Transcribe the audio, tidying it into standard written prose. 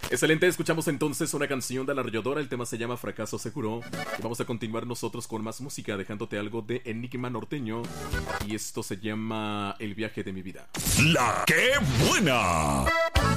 Excelente, escuchamos entonces una canción de La Arrolladora, el tema se llama Fracaso Seguro. Y vamos a continuar nosotros con más música, dejándote algo de Enigma Norteño. Y esto se llama El viaje de mi vida. La que buena.